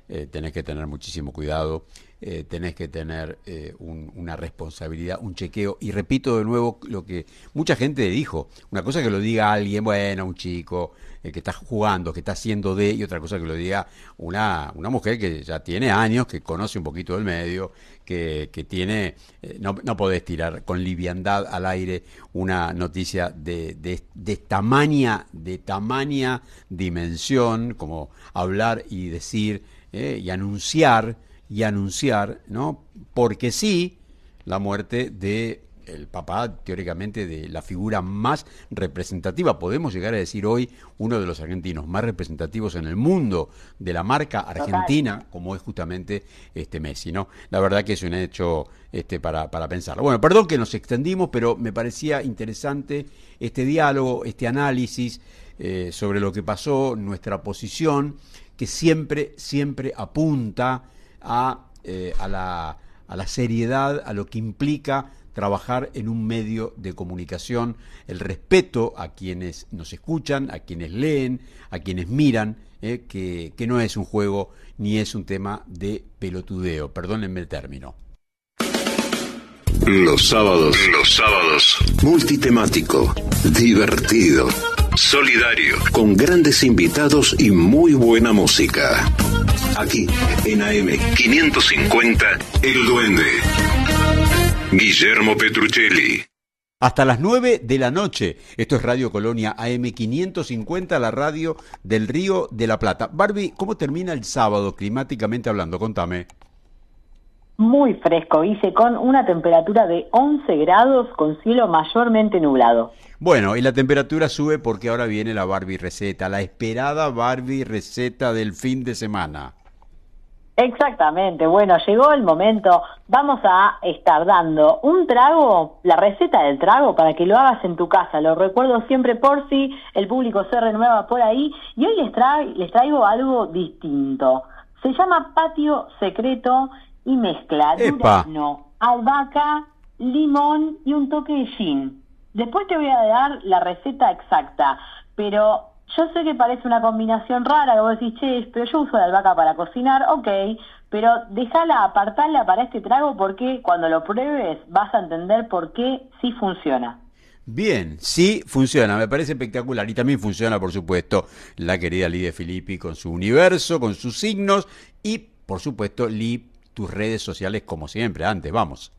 tenés que tener muchísimo cuidado, tenés que tener una responsabilidad, un chequeo. Y repito de nuevo lo que mucha gente dijo. Una cosa es que lo diga alguien, bueno, un chico que está jugando, que está haciendo y otra cosa que lo diga una mujer que ya tiene años, que conoce un poquito del medio, que tiene, no podés tirar con liviandad al aire una noticia de tamaña dimensión, como hablar y decir y anunciar, ¿no? Porque sí, la muerte de el papá, teóricamente, de la figura más representativa, podemos llegar a decir hoy, uno de los argentinos más representativos en el mundo de la marca argentina, como es justamente Messi, ¿no? La verdad que es un hecho para pensarlo. Bueno, perdón que nos extendimos, pero me parecía interesante este diálogo, este análisis sobre lo que pasó, nuestra posición, que siempre apunta a la seriedad, a lo que implica trabajar en un medio de comunicación, el respeto a quienes nos escuchan, a quienes leen, a quienes miran, que no es un juego ni es un tema de pelotudeo, perdónenme el término. Los sábados, multitemático, divertido, solidario, con grandes invitados y muy buena música. Aquí, en AM550, El Duende. Guillermo Petruccelli. Hasta las 9 de la noche. Esto es Radio Colonia AM550, la radio del Río de la Plata. Barbie, ¿cómo termina el sábado climáticamente hablando? Contame. Muy fresco, hice con una temperatura de 11 grados con cielo mayormente nublado. Bueno, y la temperatura sube porque ahora viene la Barbie receta, la esperada Barbie receta del fin de semana. Exactamente, bueno, llegó el momento, vamos a estar dando un trago, la receta del trago para que lo hagas en tu casa, lo recuerdo siempre por si el público se renueva por ahí, y hoy les traigo algo distinto, se llama Patio Secreto y mezcla durazno, albahaca, limón y un toque de gin. Después te voy a dar la receta exacta, pero yo sé que parece una combinación rara, que vos decís, che, pero yo uso la albahaca para cocinar, ok, pero déjala, apartala para este trago porque cuando lo pruebes vas a entender por qué sí funciona. Bien, sí funciona, me parece espectacular. Y también funciona, por supuesto, la querida Lidia Filippi con su universo, con sus signos y, por supuesto, tus redes sociales como siempre. Antes, vamos.